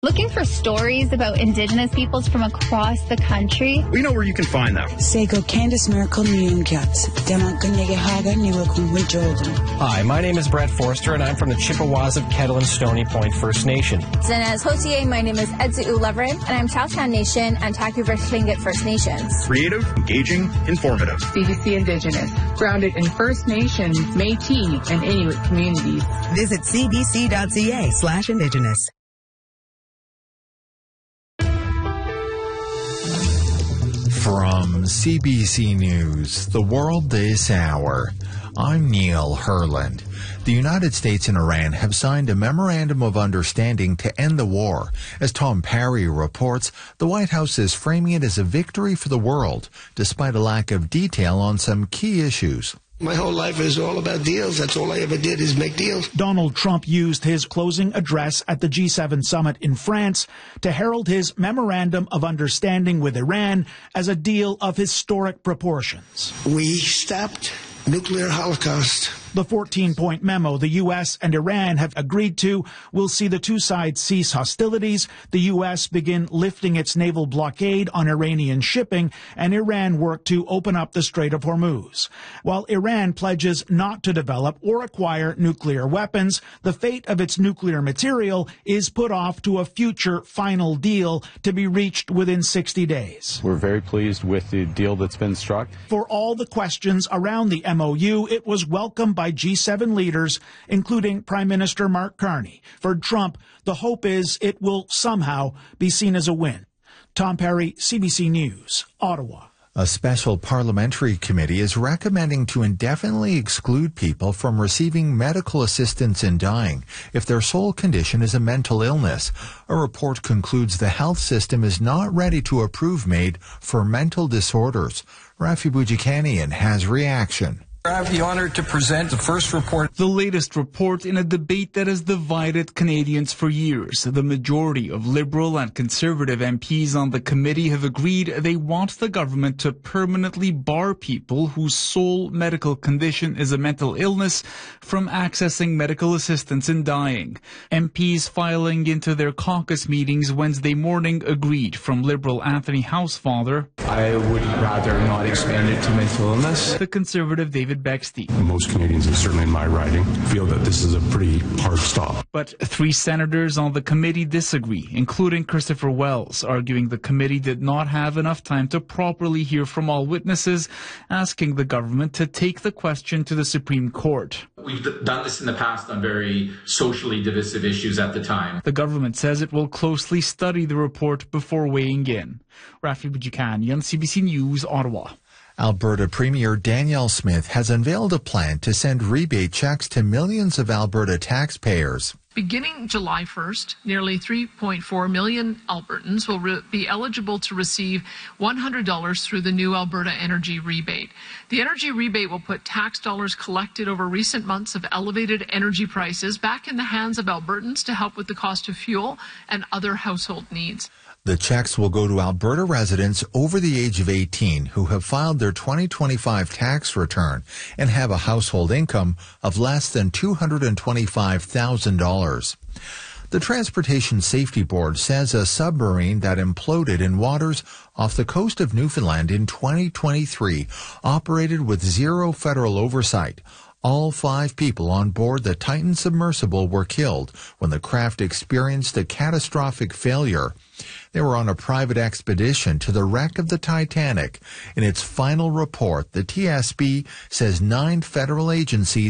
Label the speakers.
Speaker 1: Looking for stories about Indigenous peoples from across the country?
Speaker 2: We know where you can find them.
Speaker 3: Hi, my name is Brett Forster, and I'm from the Chippewas of Kettle and Stony Point First Nation.
Speaker 4: Zenez Hotier, my name is Edzu Leverin, and I'm Chowchan Nation and Taku-Versh Tlingit First Nations.
Speaker 2: Creative, engaging, informative.
Speaker 5: CBC Indigenous, grounded in First Nations, Métis, and Inuit communities.
Speaker 6: Visit cbc.ca/Indigenous.
Speaker 7: From CBC News, The World This Hour, I'm Neil Herland. The United States and Iran have signed a memorandum of understanding to end the war. As Tom Parry reports, the White House is framing it as a victory for the world, despite a lack of detail on some key issues.
Speaker 8: My whole life is all about deals. That's all I ever did is make deals.
Speaker 9: Donald Trump used his closing address at the G7 summit in France to herald his memorandum of understanding with Iran as a deal of historic proportions.
Speaker 8: We stopped nuclear holocaust.
Speaker 9: The 14-point memo the U.S. and Iran have agreed to will see the two sides cease hostilities, the U.S. begin lifting its naval blockade on Iranian shipping, and Iran work to open up the Strait of Hormuz. While Iran pledges not to develop or acquire nuclear weapons, the fate of its nuclear material is put off to a future final deal to be reached within 60 days.
Speaker 10: We're very pleased with the deal that's been struck.
Speaker 9: For all the questions around the MOU, it was welcomed by G7 leaders, including Prime Minister Mark Carney. For Trump, the hope is it will somehow be seen as a win. Tom Parry, CBC News, Ottawa.
Speaker 7: A special parliamentary committee is recommending to indefinitely exclude people from receiving medical assistance in dying if their sole condition is a mental illness. A report concludes the health system is not ready to approve MAID for mental disorders. Rafi Boudjikanian has reaction.
Speaker 11: I have the honor to present the first report.
Speaker 12: The latest report in a debate that has divided Canadians for years. The majority of Liberal and Conservative MPs on the committee have agreed they want the government to permanently bar people whose sole medical condition is a mental illness from accessing medical assistance in dying. MPs filing into their caucus meetings Wednesday morning agreed, from Liberal Anthony Housefather.
Speaker 13: I would rather not expand it to mental illness.
Speaker 12: The Conservative David Bexty.
Speaker 13: Most Canadians, and certainly in my riding, feel that this is a pretty hard stop.
Speaker 12: But 3 senators on the committee disagree, including Christopher Wells, arguing the committee did not have enough time to properly hear from all witnesses, asking the government to take the question to the Supreme Court.
Speaker 14: We've done this in the past on very socially divisive issues at the time.
Speaker 12: The government says it will closely study the report before weighing in. Rafi Boudjikanian, CBC News, Ottawa.
Speaker 7: Alberta Premier Danielle Smith has unveiled a plan to send rebate checks to millions of Alberta taxpayers.
Speaker 15: Beginning July 1st, nearly 3.4 million Albertans will be eligible to receive $100 through the new Alberta Energy Rebate. The Energy Rebate will put tax dollars collected over recent months of elevated energy prices back in the hands of Albertans to help with the cost of fuel and other household needs.
Speaker 7: The checks will go to Alberta residents over the age of 18 who have filed their 2025 tax return and have a household income of less than $225,000. The Transportation Safety Board says a submarine that imploded in waters off the coast of Newfoundland in 2023 operated with zero federal oversight. All 5 people on board the Titan submersible were killed when the craft experienced a catastrophic failure. They were on a private expedition to the wreck of the Titanic. In its final report, the TSB says 9 federal agencies